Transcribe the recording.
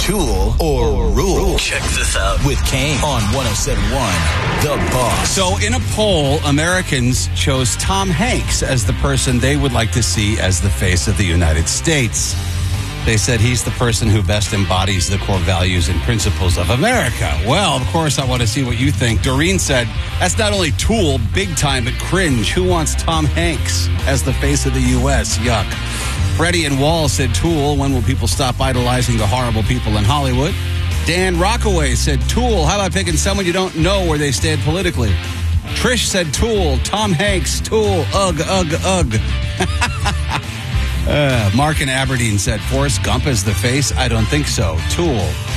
Tool or Rule. Check this out. With Kane on 107.1 The Boss. So in a poll, Americans chose Tom Hanks as the person they would like to see as the face of the United States. They said he's the person who best embodies the core values and principles of America. Well, of course, I want to see what you think. Doreen said, that's not only Tool, big time, but cringe. Who wants Tom Hanks as the face of the U.S.? Yuck. Freddie and Wall said Tool. When will people stop idolizing the horrible people in Hollywood? Dan Rockaway said Tool. How about picking someone you don't know where they stand politically? Trish said Tool. Tom Hanks, Tool. Ugh, ugh, ugh. Mark in Aberdeen said Forrest Gump as the face. I don't think so. Tool.